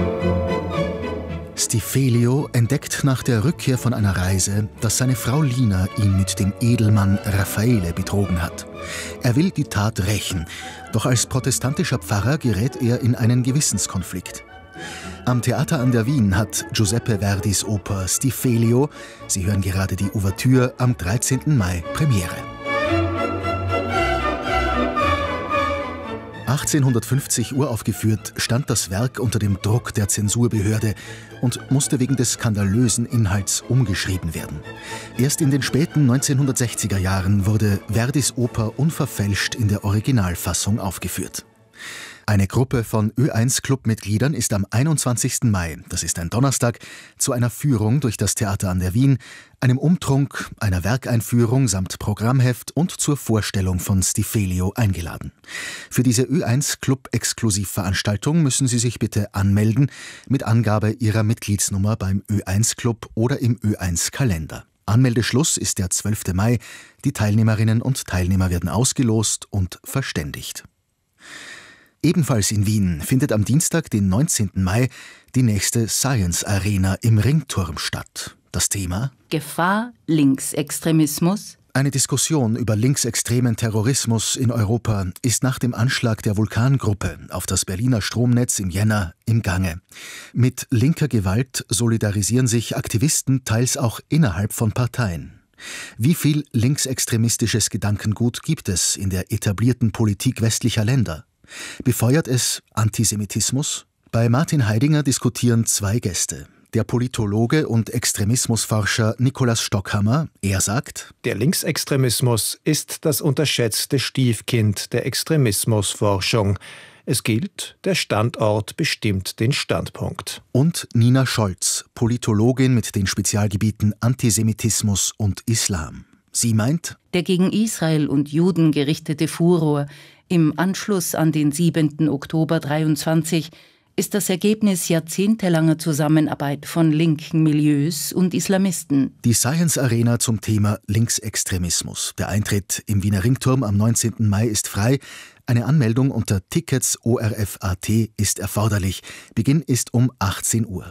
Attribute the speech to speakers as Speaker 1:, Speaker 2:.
Speaker 1: Stifelio entdeckt nach der Rückkehr von einer Reise, dass seine Frau Lina ihn mit dem Edelmann Raffaele betrogen hat. Er will die Tat rächen, doch als protestantischer Pfarrer gerät er in einen Gewissenskonflikt. Am Theater an der Wien hat Giuseppe Verdis Oper Stifelio, Sie hören gerade die Ouvertüre, am 13. Mai Premiere. 1850 uraufgeführt, stand das Werk unter dem Druck der Zensurbehörde und musste wegen des skandalösen Inhalts umgeschrieben werden. Erst in den späten 1960er Jahren wurde Verdis Oper unverfälscht in der Originalfassung aufgeführt. Eine Gruppe von Ö1-Club-Mitgliedern ist am 21. Mai, das ist ein Donnerstag, zu einer Führung durch das Theater an der Wien, einem Umtrunk, einer Werkeinführung samt Programmheft und zur Vorstellung von Stifelio eingeladen. Für diese Ö1-Club-Exklusivveranstaltung müssen Sie sich bitte anmelden mit Angabe Ihrer Mitgliedsnummer beim Ö1-Club oder im Ö1-Kalender. Anmeldeschluss ist der 12. Mai. Die Teilnehmerinnen und Teilnehmer werden ausgelost und verständigt. Ebenfalls in Wien findet am Dienstag, den 19. Mai, die nächste Science Arena im Ringturm statt. Das Thema:
Speaker 2: Gefahr Linksextremismus.
Speaker 1: Eine Diskussion über linksextremen Terrorismus in Europa ist nach dem Anschlag der Vulkangruppe auf das Berliner Stromnetz im Jänner im Gange. Mit linker Gewalt solidarisieren sich Aktivisten teils auch innerhalb von Parteien. Wie viel linksextremistisches Gedankengut gibt es in der etablierten Politik westlicher Länder? Befeuert es Antisemitismus? Bei Martin Heidinger diskutieren zwei Gäste. Der Politologe und Extremismusforscher Nikolaus Stockhammer, er sagt:
Speaker 3: Der Linksextremismus ist das unterschätzte Stiefkind der Extremismusforschung. Es gilt, der Standort bestimmt den Standpunkt.
Speaker 1: Und Nina Scholz, Politologin mit den Spezialgebieten Antisemitismus und Islam. Sie meint:
Speaker 2: Der gegen Israel und Juden gerichtete Furor im Anschluss an den 7. Oktober 23 ist das Ergebnis jahrzehntelanger Zusammenarbeit von linken Milieus und Islamisten.
Speaker 1: Die Science Arena zum Thema Linksextremismus. Der Eintritt im Wiener Ringturm am 19. Mai ist frei. Eine Anmeldung unter Tickets ORF.at ist erforderlich. Beginn ist um 18 Uhr.